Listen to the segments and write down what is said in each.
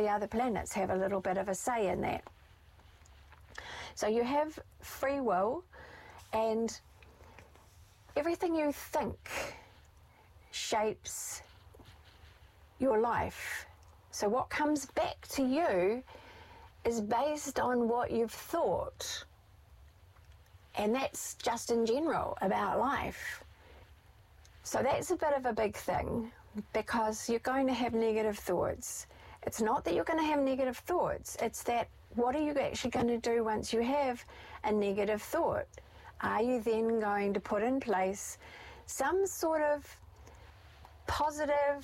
the other planets have a little bit of a say in that. So you have free will, and everything you think shapes your life. So what comes back to you is based on what you've thought. And that's just in general about life. So that's a bit of a big thing, because you're going to have negative thoughts. It's not that you're going to have negative thoughts, it's that what are you actually going to do once you have a negative thought? Are you then going to put in place some sort of positive,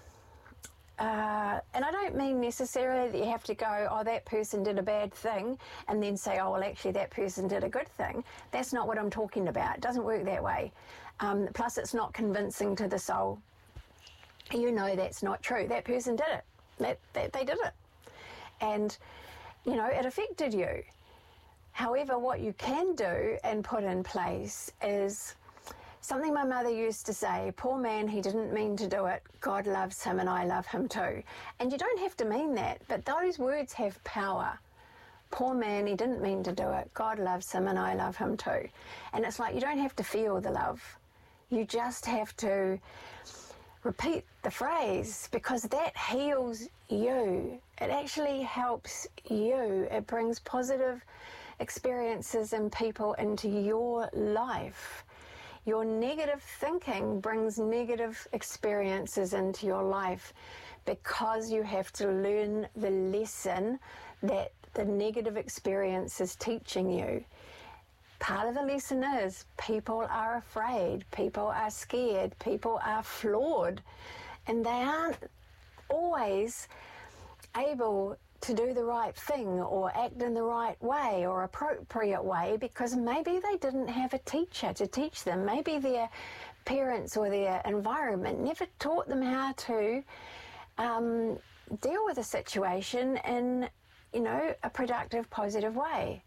and I don't mean necessarily that you have to go, oh, that person did a bad thing, and then say, oh, well, actually that person did a good thing. That's not what I'm talking about. It doesn't work that way. Plus, it's not convincing to the soul. You know that's not true. That person did it. They did it. And, you know, it affected you. However, what you can do and put in place is something my mother used to say, poor man, he didn't mean to do it. God loves him and I love him too. And you don't have to mean that, but those words have power. Poor man, he didn't mean to do it. God loves him and I love him too. And it's like you don't have to feel the love. You just have to repeat the phrase, because that heals you. It actually helps you. It brings positive experiences and people into your life. Your negative thinking brings negative experiences into your life, because you have to learn the lesson that the negative experience is teaching you. Part of the lesson is people are afraid, people are scared, people are flawed, and they aren't always able to do the right thing or act in the right way or appropriate way, because maybe they didn't have a teacher to teach them. Maybe their parents or their environment never taught them how to deal with a situation in, you know, a productive, positive way.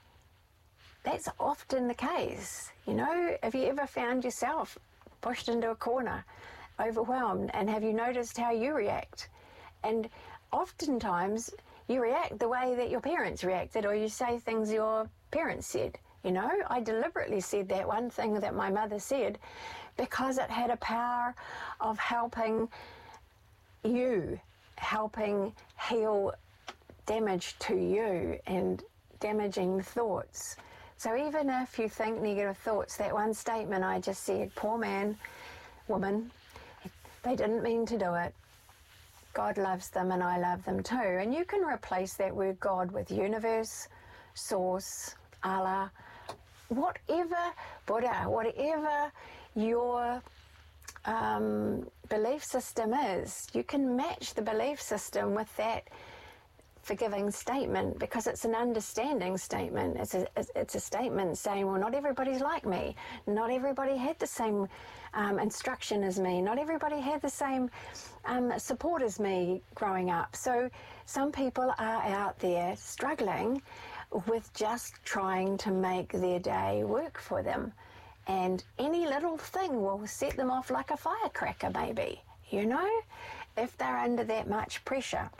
That's often the case. You know, have you ever found yourself pushed into a corner, overwhelmed, and have you noticed how you react? And oftentimes you react the way that your parents reacted, or you say things your parents said. You know, I deliberately said that one thing that my mother said because it had a power of helping you, helping heal damage to you and damaging thoughts. So even if you think negative thoughts, that one statement I just said, poor man, woman, they didn't mean to do it. God loves them and I love them too. And you can replace that word God with universe, source, Allah, whatever, Buddha, whatever your belief system is. You can match the belief system with that forgiving statement, because it's an understanding statement. It's a statement saying, well, not everybody's like me. Not everybody had the same instruction as me. Not everybody had the same support as me growing up. So some people are out there struggling with just trying to make their day work for them. And any little thing will set them off like a firecracker, maybe, you know, if they're under that much pressure.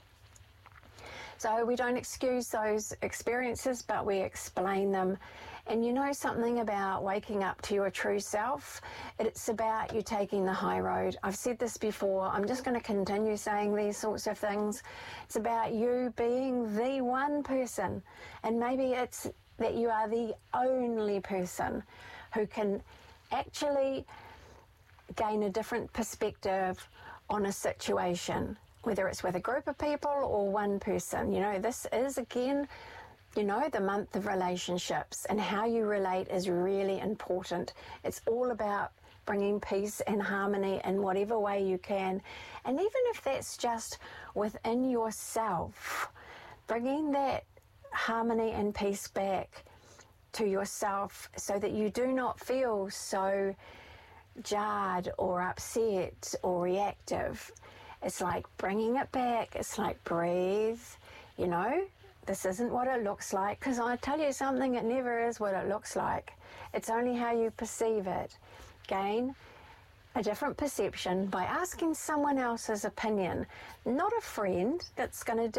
So we don't excuse those experiences, but we explain them. And you know something about waking up to your true self? It's about you taking the high road. I've said this before. I'm just going to continue saying these sorts of things. It's about you being the one person. And maybe it's that you are the only person who can actually gain a different perspective on a situation, whether it's with a group of people or one person. You know, this is, again, you know, the month of relationships, and how you relate is really important. It's all about bringing peace and harmony in whatever way you can. And even if that's just within yourself, bringing that harmony and peace back to yourself so that you do not feel so jarred or upset or reactive. It's like bringing it back. It's like breathe, you know. This isn't what it looks like, because I tell you something, it never is what it looks like. It's only how you perceive it. Gain a different perception by asking someone else's opinion, not a friend that's going to